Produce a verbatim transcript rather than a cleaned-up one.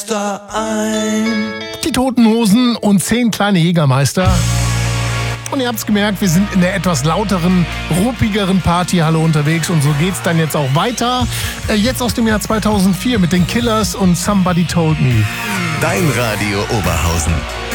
Die Toten Hosen und zehn kleine Jägermeister. Und ihr habt's gemerkt, wir sind in der etwas lauteren, ruppigeren Partyhalle unterwegs. Und so geht's dann jetzt auch weiter. Äh, jetzt aus dem Jahr zweitausendvier mit den Killers und Somebody Told Me. Dein Radio Oberhausen.